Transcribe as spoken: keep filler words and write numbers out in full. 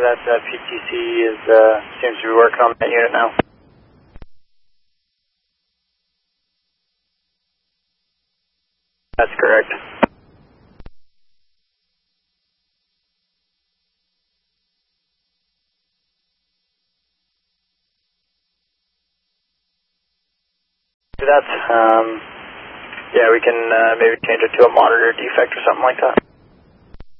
Roger that. Uh, P T C is uh, seems to be working on that unit now. That's correct. That's, um, yeah, we can uh, maybe change it to a monitor defect or something like that.